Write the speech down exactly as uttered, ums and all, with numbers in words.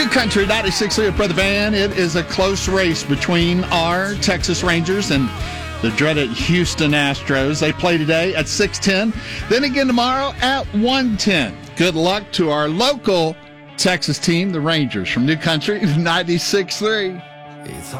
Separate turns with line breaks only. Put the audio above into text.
New Country ninety-six point three at Brother Van. It is a close race between our Texas Rangers and the dreaded Houston Astros. They play today at six ten, then again tomorrow at one ten. Good luck to our local Texas team, the Rangers, from New Country ninety-six point three.